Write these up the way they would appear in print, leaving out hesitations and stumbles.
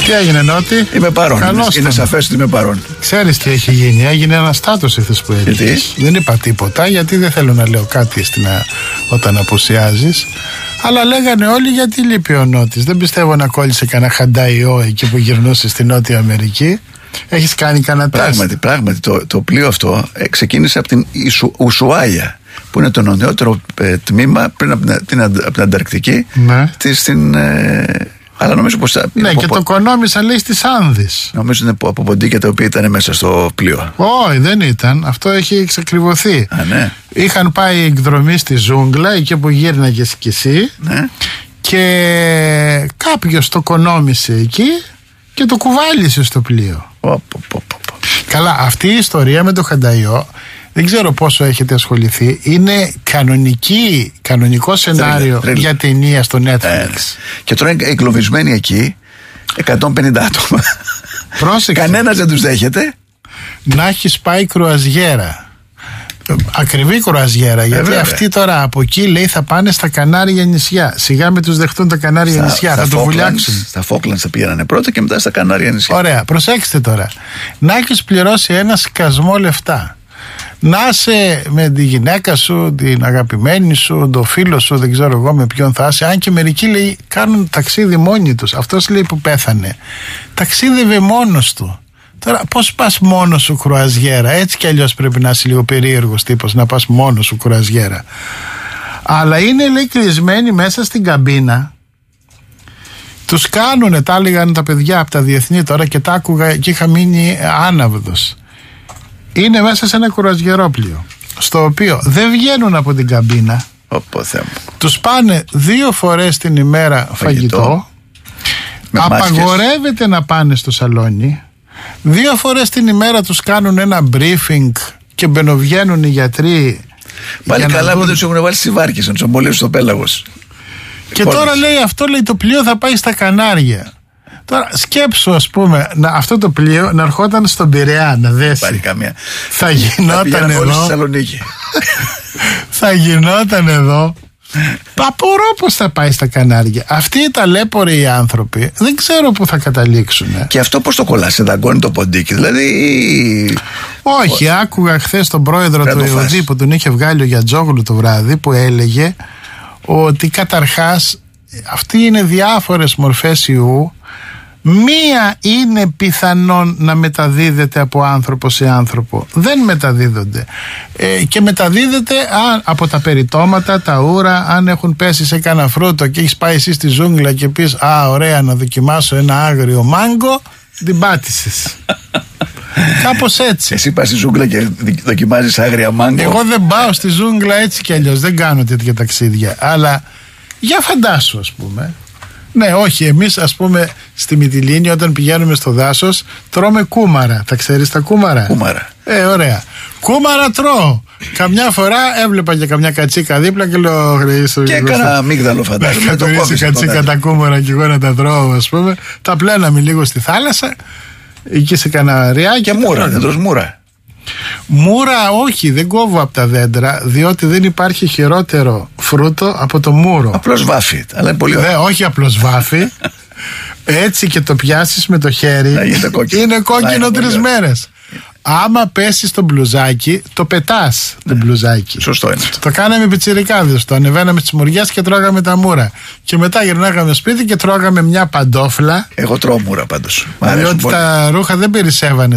Τι έγινε, Νότι? Είμαι παρόν. Είναι σαφές ότι είμαι παρόν. Ξέρεις τι έχει γίνει? Έγινε ένα στάτος εχθές που έλεγες. Δεν είπα τίποτα, γιατί δεν θέλω να λέω κάτι όταν απουσιάζεις. Αλλά λέγανε όλοι γιατί λείπει ο Νότης. Δεν πιστεύω να κόλλησε κανένα χανταϊό εκεί που γυρνούσε στη Νότια Αμερική. Έχεις κάνει κανένα τεστ? Πράγματι το πλοίο αυτό ξεκίνησε από την Ουσουάια, που είναι το νεότερο τμήμα πριν από την Ανταρκτική. Ναι. Αλλά νομίζω πως. Ναι, και το κονόμησαν, λέει, στις Άνδης. Νομίζω είναι από ποντίκια τα οποία ήταν μέσα στο πλοίο. Όχι, δεν ήταν. Αυτό έχει εξακριβωθεί. Ναι. Είχαν πάει εκδρομή στη ζούγκλα, εκεί που γύρναγες κι εσύ. Ναι. Και κάποιος το κονόμησε εκεί και το κουβάλισε στο πλοίο. Καλά, αυτή η ιστορία με το χανταϊό, δεν ξέρω πόσο έχετε ασχοληθεί. Είναι κανονικό σενάριο για ταινία στο Netflix. Και τώρα είναι εγκλωβισμένοι εκεί 150 άτομα. Πρόσεξε. Κανένας δεν τους δέχεται. Να έχεις πάει κρουαζιέρα. Ακριβή κρουαζιέρα. Γιατί αυτοί τώρα από εκεί, λέει, θα πάνε στα Κανάρια νησιά. Σιγά με τους δεχτούν τα Κανάρια νησιά. Θα το βουλιάξουν. Στα Φόκλαντς θα πήγαιναν πρώτα και μετά στα Κανάρια νησιά. Ωραία, προσέξτε τώρα. Να έχεις πληρώσει ένα σκασμό λεφτά. Να είσαι με τη γυναίκα σου, την αγαπημένη σου, το φίλο σου, δεν ξέρω εγώ με ποιον θα είσαι. Αν και μερικοί, λέει, κάνουν ταξίδι μόνοι τους. Αυτός, λέει, που πέθανε, ταξίδευε μόνος του. Τώρα πώς πας μόνος σου κρουαζιέρα? Έτσι κι αλλιώς πρέπει να είσαι λίγο περίεργος τύπος να πας μόνος σου κρουαζιέρα. Αλλά είναι, λέει, κλεισμένοι μέσα στην καμπίνα. Τους κάνουνε, τα έλεγαν τα παιδιά από τα διεθνή τώρα και τα άκουγα και είχα μείνει άναυδος. Είναι μέσα σε ένα κουραζιερόπλοιο, στο οποίο δεν βγαίνουν από την καμπίνα. Τους πάνε 2 φορές την ημέρα φαγητό. Απαγορεύεται να πάνε στο σαλόνι. 2 φορές την ημέρα τους κάνουν ένα briefing και μπαινοβγαίνουν οι γιατροί. Πάλι καλά που δεν τους έχουν βάλει στις βάρκες, να τους αμπολίσουν στο πέλαγος. Και τώρα, λέει, αυτό, λέει, το πλοίο θα πάει στα Κανάρια. Τώρα σκέψου, ας πούμε, αυτό το πλοίο να ερχόταν στον Πειραιά, να δέσει. Πάρει καμία. Θα γινόταν εδώ. Θα γινόταν εδώ. Απορώ πώς θα πάει στα Κανάρια. Αυτοί οι ταλέποροι οι άνθρωποι δεν ξέρω πού θα καταλήξουν. Και αυτό πώς το κολλάς, σε δαγκώνει το ποντίκι, δηλαδή? Όχι, άκουγα χθες τον πρόεδρο του ΕΟΔΗ που τον είχε βγάλει ο Γιατζόγλου το βράδυ, που έλεγε ότι καταρχάς αυτοί είναι διάφορες μορφές ιού. Μία είναι πιθανόν να μεταδίδεται από άνθρωπο σε άνθρωπο. Δεν μεταδίδονται. Και μεταδίδεται από τα περιτώματα, τα ούρα. Αν έχουν πέσει σε κανένα φρούτο και έχεις πάει εσύ στη ζούγκλα και πεις ωραία, να δοκιμάσω ένα άγριο μάγκο, την πάτησες. Κάπως έτσι. Εσύ πας στη ζούγκλα και δοκιμάζεις άγρια μάγκο? Εγώ δεν πάω στη ζούγκλα έτσι κι αλλιώς. Δεν κάνω τέτοια ταξίδια. Αλλά για φαντάσου, ας πούμε. Ναι, όχι, εμείς, ας πούμε, στη Μυτιλήνη όταν πηγαίνουμε στο δάσος τρώμε κούμαρα. Τα ξέρεις τα κούμαρα? Κούμαρα. Ωραία. Κούμαρα τρώω. Καμιά φορά έβλεπα και καμιά κατσίκα δίπλα και λέω Χρήστο. Και έκανα αμύγδαλο, φαντάζομαι. Να κατουρίσει κατσίκα τα κούμαρα και εγώ να τα τρώω, ας πούμε. Τα πλέναμε λίγο στη θάλασσα, εκεί σε καναριά. Και μούρα, δεν τρως μούρα? Μούρα όχι, δεν κόβω από τα δέντρα, διότι δεν υπάρχει χειρότερο φρούτο από το μούρο. Απλώς βάφει, αλλά είναι πολύ ωραίο. Όχι απλώς βάφει. Έτσι και το πιάσεις με το χέρι, είναι κόκκινο 3 μέρες. Άμα πέσει στο μπλουζάκι, το πετάς το μπλουζάκι. Σωστό είναι αυτό. Το κάναμε πιτσιρικάδες. Το ανεβαίναμε στις μουριές και τρώγαμε τα μούρα. Και μετά γυρνάγαμε σπίτι και τρώγαμε μια παντόφλα. Εγώ τρώω μούρα πάντως. Διότι τα ρούχα δεν περισσεύανε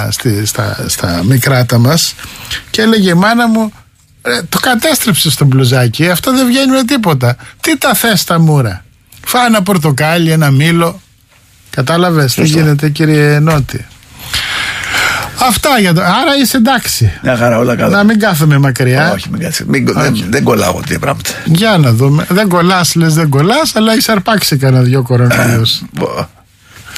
στα μικράτα μας. Και έλεγε η μάνα μου, το κατέστρεψε στο μπλουζάκι. Αυτό δεν βγαίνει με τίποτα. Τι τα θες τα μούρα? Φά ένα πορτοκάλι, ένα μήλο. Κατάλαβες τι γίνεται, κύριε Νότι? Αυτά για το. Άρα είσαι εντάξει. Μια χαρά, όλα καλά. Να μην κάθομαι μακριά. Όχι, μην κάθεσαι. Δεν κολλάω τέτοια πράγματα. Για να δούμε. Δεν κολλάς, λες δεν κολλάς, αλλά είσαι αρπάξει κανένα 2 κορονοϊούς.